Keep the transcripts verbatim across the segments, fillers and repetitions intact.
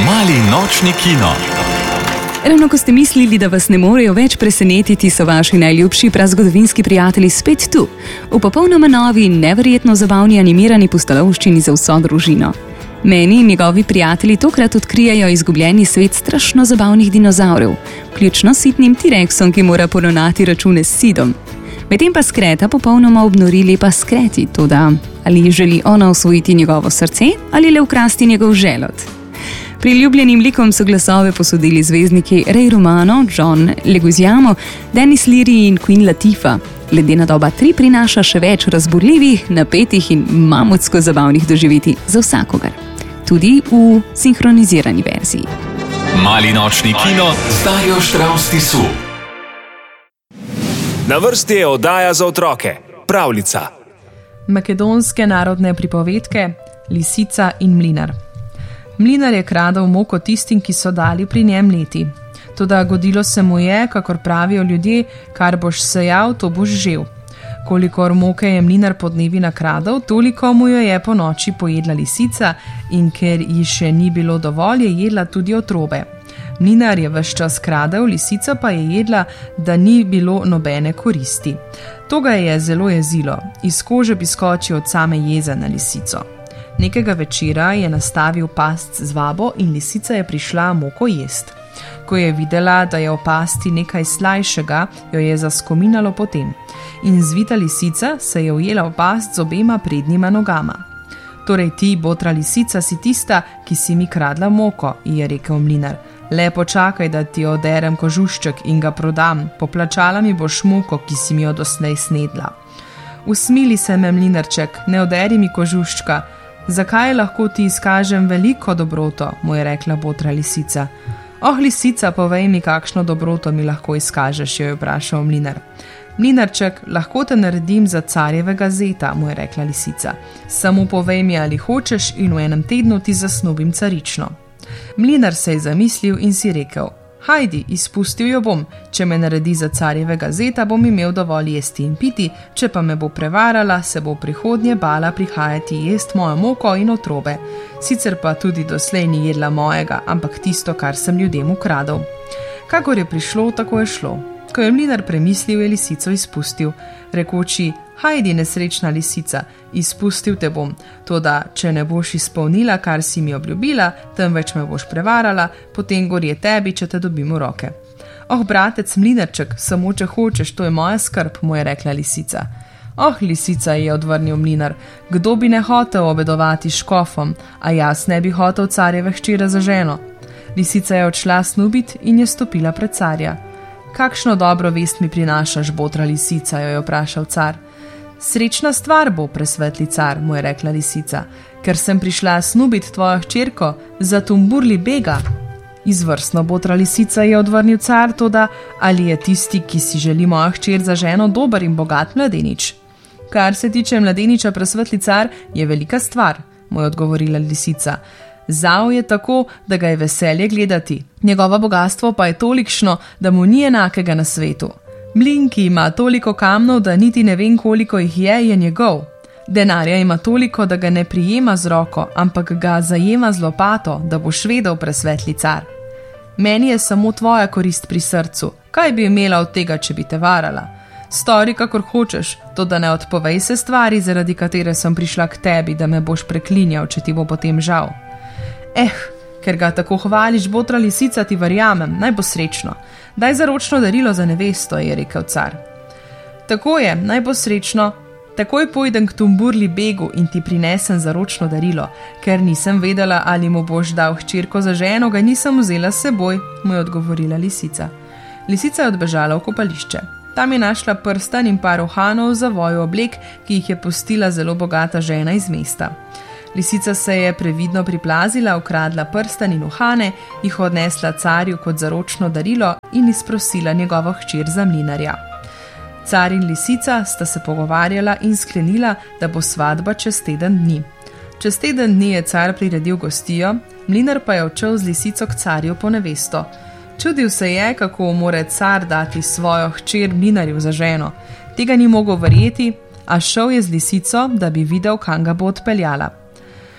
Mali nočni kino. Ravno ko ste mislili, da vas ne morejo več presenetiti, so vaši najljubši prazgodovinski prijatelji spet tu, v popolnoma novi in neverjetno zabavni animirani pustolovščini za vso družino. Meni in njegovi prijatelji tokrat odkrijajo izgubljeni svet strašno zabavnih dinozavrov, vključno s sitnim T-rexom, ki mora poravnati račune s Sidom. Medtem pa Skreta popolnoma obnori lepa Skreti, toda ali želi ona osvojiti njegovo srce ali le ukrasti njegov želod. Priljubljenim likom so glasove posodili zvezdniki Ray Romano, John Leguizamo, Denis Leary in Queen Latifah. Ledena doba tri prinaša še več razburljivih, napetih in mamutsko zabavnih doživetij za vsakogar. Tudi v sinhronizirani verziji. Mali nočni kino z Darjo Štravs Tisu. Na vrsti je oddaja za otroke, pravljica. Makedonske narodne pripovedke, Lisica in mlinar. Mlinar je kradel moko tistim, ki so dali pri njem leti. Toda godilo se mu je, kakor pravijo ljudje, kar boš sejal, to boš žel. Kolikor moke je mlinar podnevi nakradel, toliko mu jo je po noči pojedla lisica in ker ji še ni bilo dovolj, je jedla tudi otrobe. Mlinar je ves čas kradel, lisica pa je jedla, da ni bilo nobene koristi. To ga je zelo jezilo, iz kože bi skočil od same jeze na lisico. Nekega večera je nastavil past z vabo in lisica je prišla moko jest. Ko je videla, da je v pasti nekaj slajšega, jo je zaskominalo potem. In zvita lisica se je ujela v past z obema prednjima nogama. Torej ti, botra lisica, si tista, ki si mi kradla moko, je rekel mlinar. Le počakaj, da ti oderem kožušček in ga prodam, poplačala mi boš moko, ki si mi jo doslej snedla. Usmili se me, mlinarček, ne oderi mi kožuščka. Zakaj lahko ti izkažem veliko dobroto, mu je rekla botra lisica. Oh, lisica, povej mi, kakšno dobroto mi lahko izkažeš, jo je vprašal mlinar. Mlinarček, lahko te naredim za carjevega zeta, mu je rekla lisica. Samo povej mi, ali hočeš in v enem tednu ti zasnubim carično. Mlinar se je zamislil in si rekel, hajdi, izpustil jo bom, če me naredi za carjevega zeta, bom imel dovolj jesti in piti, če pa me bo prevarala, se bo v prihodnje bala prihajati jest mojo moko in otrobe. Sicer pa tudi doslej ni jedla mojega, ampak tisto, kar sem ljudem ukradel. Kakor je prišlo, tako je šlo. Ko je mlinar premislil, je lisico izpustil, rekoči, hajdi, nesrečna lisica, izpustil te bom, toda če ne boš izpolnila, kar si mi obljubila, temveč me boš prevarala, potem gorje tebi, če te dobim v roke. Oh, bratec mlinarček, samo če hočeš, to je moja skrb, mu je rekla lisica. Oh, lisica, je odvrnil mlinar, kdo bi ne hotel obedovati škofom, a jaz ne bi hotel carjeve hčere za ženo. Lisica je odšla snubit in je stopila pred carja. Kakšno dobro vest mi prinašaš, botra lisica, jo je vprašal car. Srečna stvar bo, presvetli car, mu je rekla lisica, ker sem prišla snubit tvojo hčerko za Tumburli Bega. Izvrstno, botra lisica, je odvrnil car, toda ali je tisti, ki si želi mojo hčer za ženo, dober in bogat mladenič? Kar se tiče mladeniča, presvetli car, je velika stvar, mu je odgovorila lisica. Zao je tako, da ga je veselje gledati. Njegovo bogatstvo pa je tolikšno, da mu ni enakega na svetu. Mlin, ki ima toliko kamnov, da niti ne vem, koliko jih je, je njegov. Denarja ima toliko, da ga ne prijema z roko, ampak ga zajema z lopato, da boš vedel, presvetli car. Meni je samo tvoja korist pri srcu. Kaj bi imela od tega, če bi te varala? Stori, kakor hočeš, to da ne odpovej se stvari, zaradi katere sem prišla k tebi, da me boš preklinjal, če ti bo potem žal. Eh, ker ga tako hvališ, botra lisica, ti verjamem, naj bo srečno. Daj zaročno darilo za nevesto, je rekel car. Tako je, naj bo srečno. Takoj pojdem k Tumburli Begu in ti prinesem zaročno darilo, ker nisem vedela, ali mu boš dal hčerko za ženo, ga nisem vzela s seboj, mu je odgovorila lisica. Lisica je odbežala v kopališče. Tam je našla prstan in par uhanov za vojo oblek, ki jih je pustila zelo bogata žena iz mesta. Lisica se je previdno priplazila, ukradla prstan in uhane, jih odnesla carju kot zaročno darilo in izprosila njegovo hčer za mlinarja. Car in lisica sta se pogovarjala in sklenila, da bo svadba čez teden dni. Čez teden dni je car priredil gostijo, mlinar pa je odšel z lisico k carju po nevesto. Čudil se je, kako more car dati svojo hčer mlinarju za ženo. Tega ni mogel verjeti, a šel je z lisico, da bi videl, kam ga bo odpeljala.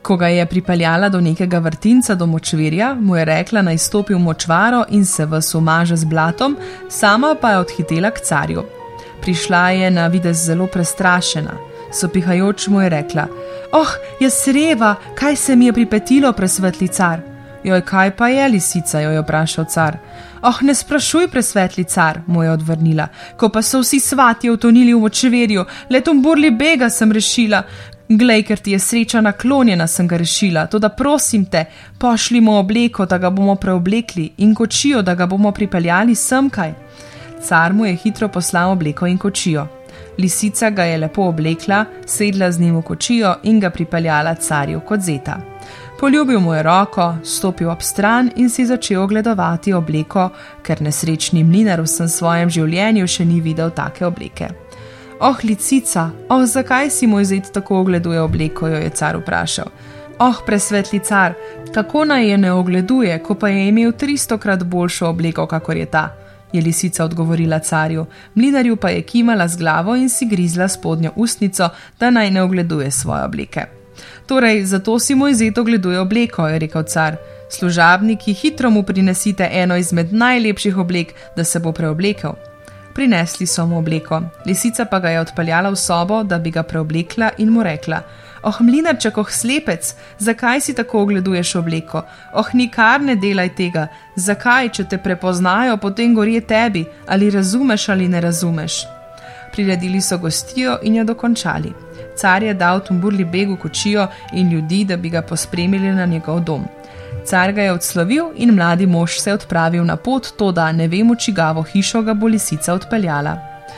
Ko ga je pripeljala do nekega vrtinca do močvirja, mu je rekla, naj stopi v močvaro in se ves umaže z blatom, sama pa je odhitela k carju. Prišla je na videz zelo prestrašena. Sopihajoč mu je rekla: "Oh, jaz reva, kaj se mi je pripetilo, presvetli car?" "Joj, kaj pa je, lisica?" jo je vprašal car. "Oh, ne sprašuj, presvetli car," mu je odvrnila, "ko pa so vsi svatje utonili v močvirju, le Tumburli Bega sem rešila. Glej, ker ti je sreča naklonjena, sem ga rešila, toda prosim te, pošli mu obleko, da ga bomo preoblekli, in kočijo, da ga bomo pripeljali semkaj." Car mu je hitro poslal obleko in kočijo. Lisica ga je lepo oblekla, sedla z njim v kočijo in ga pripeljala carju kot zeta. Poljubil mu je roko, stopil ob stran in si začel ogledovati obleko, ker nesrečni mlinar v vsem svojem življenju še ni videl take obleke. "Oh, lisica, oh, zakaj si moj zet tako ogleduje obleko?" jo je car vprašal. "Oh, presvetli car, kako naj je ne ogleduje, ko pa je imel tristokrat boljšo obleko, kakor je ta?" je lisica odgovorila carju, mlinarju pa je kimala z glavo in si grizla spodnjo ustnico, da naj ne ogleduje svoje obleke. "Torej, zato si moj zet ogleduje obleko," je rekel car. "Služabniki, hitro mu prinesite eno izmed najlepših oblek, da se bo preoblekel." Prinesli so mu obleko, lisica pa ga je odpeljala v sobo, da bi ga preoblekla in mu rekla: "Oh, mlinarček, oh, slepec, zakaj si tako ogleduješ obleko? Oh, nikar ne delaj tega, zakaj, če te prepoznajo, potem gori tebi, ali razumeš ali ne razumeš." Priredili so gostijo in jo dokončali. Car je dal Tumburli Begu kočijo in ljudi, da bi ga pospremili na njegov dom. Car ga je odslovil in mladi mož se odpravil na pot, toda ne vem, v čigavo hišo ga bo lisica odpeljala.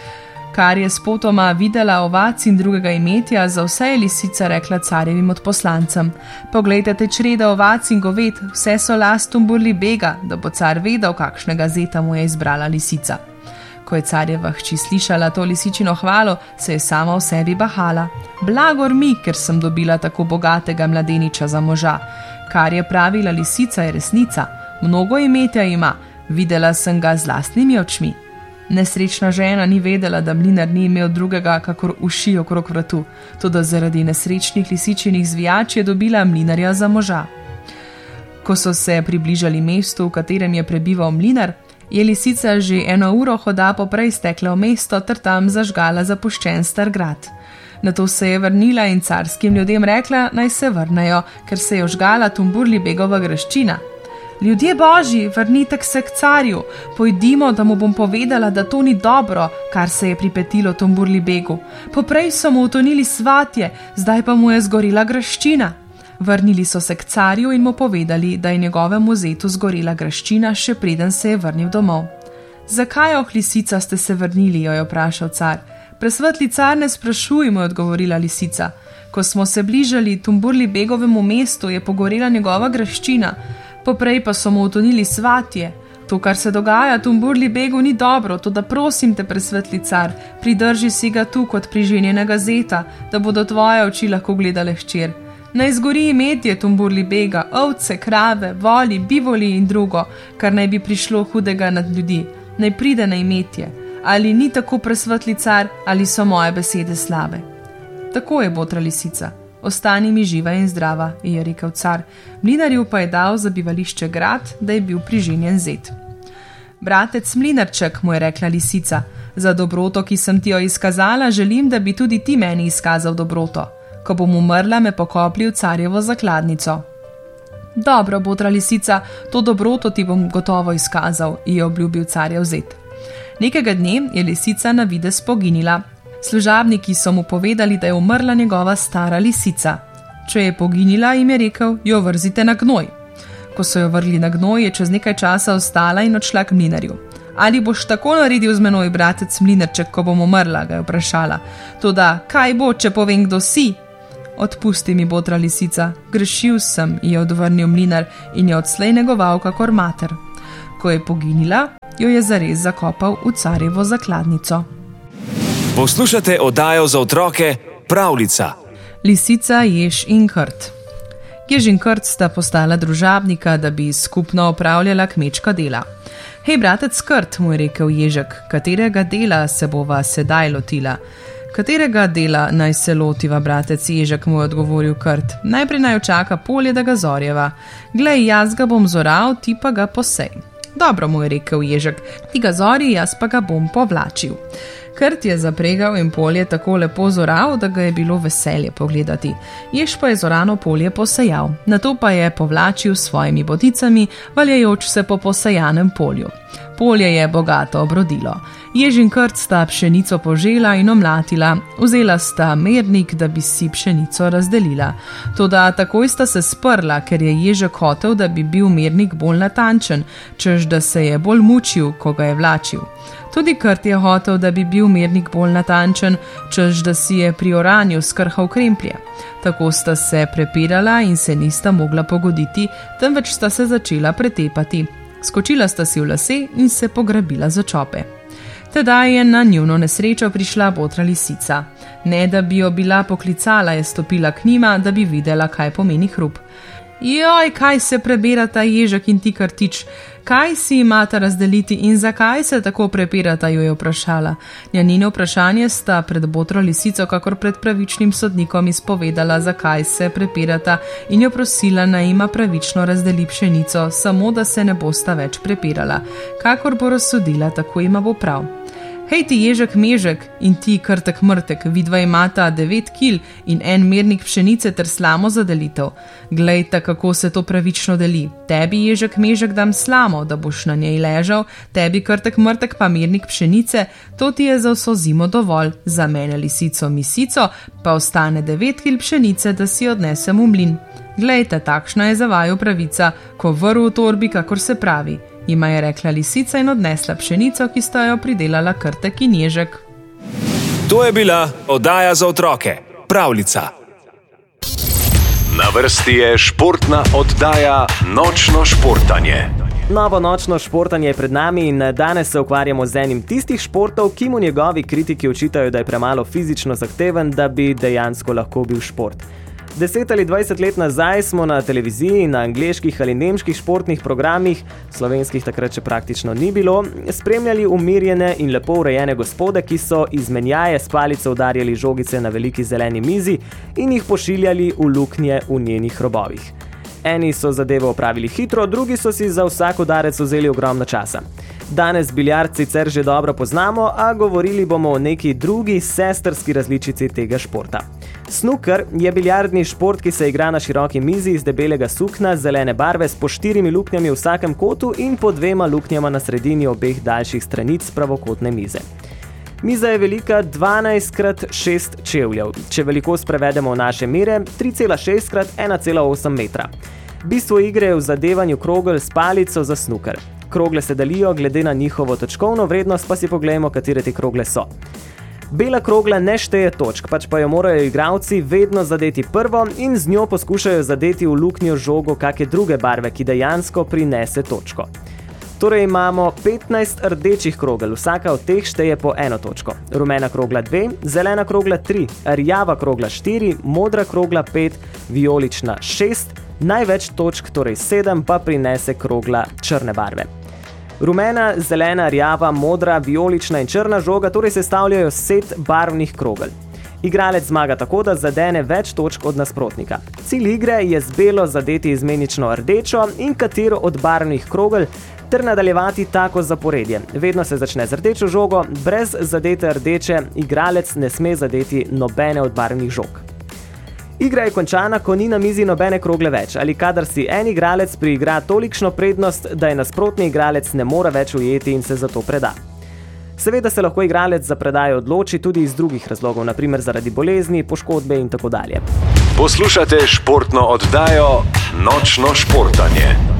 Kar je spotoma videla ovac in drugega imetja, za vse je lisica rekla carjevim odposlancem: "Poglejte te črede ovac in goved, vse so last Tumburli Bega, da bo car vedel, kakšnega zeta mu je izbrala lisica." Ko je carjeva hči slišala to lisičino hvalo, se je sama v sebi bahala: "Blagor mi, ker sem dobila tako bogatega mladeniča za moža. Kar je pravila lisica, je resnica. Mnogo imetja ima, videla sem ga z lastnimi očmi." Nesrečna žena ni vedela, da mlinar ni imel drugega kakor uši okrog vratu, toda zaradi nesrečnih lisičinih zvijač je dobila mlinarja za moža. Ko so se približali mestu, v katerem je prebival mlinar, je lisica že eno uro hoda poprej stekla v mesto ter tam zažgala zapuščen star grad. Nato se je vrnila in carskim ljudem rekla, naj se vrnejo, ker se je ožgala Tumburli Begova graščina. "Ljudje božji, vrnite se k carju, pojdimo, da mu bom povedala, da to ni dobro, kar se je pripetilo Tumburli Begu. Poprej so mu utonili svatje, zdaj pa mu je zgorila graščina." Vrnili so se k carju in mu povedali, da je njegovemu zetu zgorela graščina, še preden se je vrnil domov. "Zakaj, oh lisica, ste se vrnili?" jo je vprašal car. "Presvetli car, ne sprašuj," mu je odgovorila lisica. "Ko smo se bližali Tumburli Begovemu mestu, je pogorela njegova graščina, poprej pa so mu utonili svatje. To, kar se dogaja Tumburli Begu, ni dobro, toda prosim te, presvetli car, pridrži si ga tu kot priženjenega zeta, da bodo tvoje oči lahko gledale hčer. Naj zgori imetje Tumburli Bega, ovce, krave, voli, bivoli in drugo, kar naj bi prišlo hudega nad ljudi. Naj pride na imetje. Ali ni tako, presvetli car, ali so moje besede slabe?" "Tako je, botra lisica. Ostani mi živa in zdrava," je rekel car. Mlinarju pa je dal za bivališče grad, da je bil priženjen zet. "Bratec mlinarček," mu je rekla lisica, "za dobroto, ki sem ti jo izkazala, želim, da bi tudi ti meni izkazal dobroto. Ko bom umrla, me pokoplji v carjevo zakladnico." "Dobro, botra lisica, to dobroto ti bom gotovo izkazal," je obljubil carjev zet. Nekega dne je lisica na videz poginila. Služabniki so mu povedali, da je umrla njegova stara lisica. Če je poginila, jim je rekel, jo vrzite na gnoj. Ko so jo vrgli na gnoj, je čez nekaj časa ostala in odšla k mlinarju. "Ali boš tako naredil z menoj, bratec mlinarček, ko bom umrla?" ga je vprašala. "Toda, kaj bo, če povem, kdo si?" "Odpusti mi, botra lisica, grešil sem," je odvrnil mlinar in je odslej negoval kakor mater. Ko je poginila, jo je zares zakopal v carjevo zakladnico. Poslušate oddajo za otroke Pravljica. Lisica, jež in krt. Jež in krt sta postala družabnika, da bi skupno opravljala kmečka dela. "Hej, bratec krt," mu je rekel ježek, "katerega dela se bova sedaj lotila?" Katerega dela naj se lotiva, bratec Ježek, mu je odgovoril Krt. Najprej naj očaka polje, da ga zorjeva. Glej, jaz ga bom zoral, ti pa ga posej. Dobro, mu je rekel Ježek, ti ga zori, jaz pa ga bom povlačil. Krt je zapregal in polje tako lepo zoral, da ga je bilo veselje pogledati. Jež pa je zorano polje posejal, nato pa je povlačil s svojimi boticami, valjajoč se po posejanem polju. Polje je bogato obrodilo. Jež in Krt sta pšenico požela in omlatila, vzela sta mernik, da bi si pšenico razdelila. Toda takoj sta se sprla, ker je Ježek hotel, da bi bil mernik bolj natančen, čež da se je bolj mučil, ko ga je vlačil. Tudi Krt je hotel, da bi bil mernik bolj natančen, čež da si je pri oranju skrhal kremplje. Tako sta se prepirala in se nista mogla pogoditi, temveč sta se začela pretepati. Skočila sta si v lase in se pograbila za čope. Tedaj je na njuno nesrečo prišla botra lisica. Ne da bi jo bila poklicala, je stopila k njima, da bi videla, kaj pomeni hrup. Joj, kaj se prebirata Ježek in ti Krtič? Kaj si imata razdeliti in zakaj se tako prepirata, jo je vprašala. Njanino vprašanje sta pred botro lisico, kakor pred pravičnim sodnikom, izpovedala, zakaj se prepirata, in jo prosila, naj ima pravično razdeli pšenico, samo da se ne bosta več prepirala. Kakor bo razsodila, tako ima bo prav. Hej ti Ježek Mežek in ti Krtek Mrtek, vidva imata devet kil in en mernik pšenice ter slamo za delitev. Glejta, kako se to pravično deli. Tebi Ježek Mežek dam slamo, da boš na njej ležal, tebi Krtek Mrtek pa mernik pšenice, to ti je za vso zimo dovolj, za mene lisico misico, pa ostane devet kil pšenice, da si odnesem v mlin. Glejte, takšna je za vaju pravica, ko vrv v torbi, kakor se pravi. Jima je rekla lisica in odnesla pšenico, ki sta jo pridelala Krtek in Ježek. To je bila oddaja za otroke, Pravljica. Na vrsti je športna oddaja Nočno športanje. Novo nočno športanje je pred nami in danes se ukvarjamo z enim tistih športov, ki mu njegovi kritiki očitajo, da je premalo fizično zahteven, da bi dejansko lahko bil šport. Deset ali dvajset let nazaj smo na televiziji, na angleških ali nemških športnih programih, slovenskih takrat še praktično ni bilo, spremljali umirjene in lepo urejene gospode, ki so iz menjaje s palico udarjali žogice na veliki zeleni mizi in jih pošiljali v luknje v njenih robovih. Eni so zadevo opravili hitro, drugi so si za vsak udarec vzeli ogromno časa. Danes biljard sicer že dobro poznamo, a govorili bomo o neki drugi sestrski različici tega športa. Snooker je biljardni šport, ki se igra na široki mizi iz debelega sukna zelene barve s po štirimi luknjami v vsakem kotu in po dvema luknjama na sredini obeh daljših stranic pravokotne mize. Miza je velika dvanajst krat šest čevljev, če velikost prevedemo v naše mere, tri cela šest krat ena cela osem metra. Bistvo igre je v zadevanju krogel s palico za snooker. Krogle se delijo glede na njihovo točkovno vrednost, pa si poglejmo, katere te krogle so. Bela krogla ne šteje točk, pač pa jo morajo igralci vedno zadeti prvo in z njo poskušajo zadeti v luknjo žogo kakšne druge barve, ki dejansko prinese točko. Torej imamo petnajst rdečih krogel, vsaka od teh šteje po eno točko. Rumena krogla dve, zelena krogla tri, rjava krogla štiri, modra krogla pet, vijolična šest, največ točk, torej sedem, pa prinese krogla črne barve. Rumena, zelena, rjava, modra, vijolična in črna žoga torej sestavljajo set barvnih krogel. Igralec zmaga tako, da zadene več točk od nasprotnika. Cilj igre je z belo zadeti izmenično rdečo in katero od barvnih krogel ter nadaljevati tako zaporedje. Vedno se začne z rdečo žogo, brez zadete rdeče igralec ne sme zadeti nobene od barvnih žog. Igra je končana, ko ni na mizi nobene krogle več, ali kadar si en igralec priigra tolikšno prednost, da je nasprotni igralec ne more več ujeti in se zato preda. Seveda se lahko igralec za predajo odloči tudi iz drugih razlogov, na primer zaradi bolezni, poškodbe in tako dalje. Poslušate športno oddajo Nočno športanje.